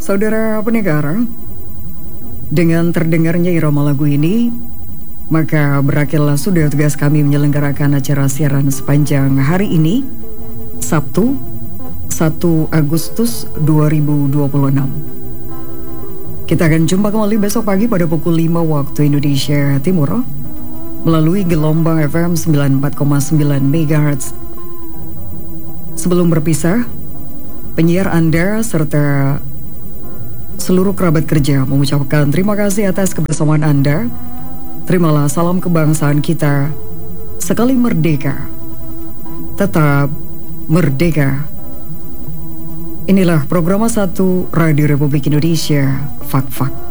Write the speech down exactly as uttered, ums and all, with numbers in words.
Saudara pendengar, dengan terdengarnya irama lagu ini, maka berakhirlah sudah tugas kami menyelenggarakan acara siaran sepanjang hari ini, Sabtu, satu Agustus dua ribu dua puluh enam. Kita akan jumpa kembali besok pagi pada pukul lima waktu Indonesia Timur, melalui gelombang F M sembilan puluh empat koma sembilan megahertz. Sebelum berpisah, penyiar Anda serta seluruh kerabat kerja mengucapkan terima kasih atas kebersamaan Anda. Terimalah salam kebangsaan kita. Sekali merdeka, tetap merdeka. Inilah program satu Radio Republik Indonesia, Fak Fak.